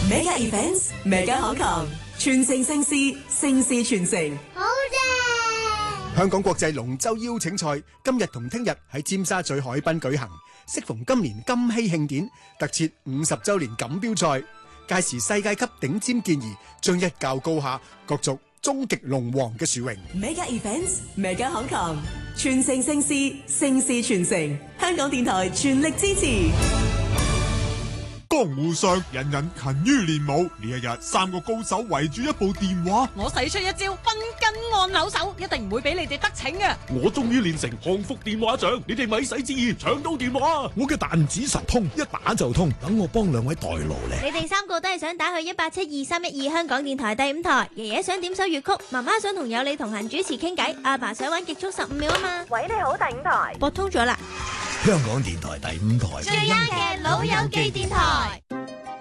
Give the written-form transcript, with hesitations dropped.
Mega Events Mega 海棠，傳承盛事，盛事傳承。 好正！ 香港國際龍舟邀請賽今日同聽日喺尖沙咀海濱舉行，適逢今年金禧慶典，特設50週年錦標賽，屆時世界級頂尖健兒將一較高下，角逐終極龍王嘅殊榮。 Mega Events Mega 海棠，傳承盛事，盛事傳承。香港電台全力支持。 江湖上人人勤於練武，呢一日3個高手圍住一部電話， 我使出一招分筋按鈕手，一定唔會俾你哋得逞嘅。 我終於練成幸福電話掌，你哋咪使旨意搶到電話。 我嘅彈指神通一打就通，等我幫2位代勞咧。 你哋3個都係想打去1872312香港電台第5台，爺爺想點首粵曲，媽媽想同有你同行主持傾偈，阿爸想玩極速15秒啊嘛。 喂，你好，第5台撥通咗啦。 香港電台第5台最啱嘅老友記電台。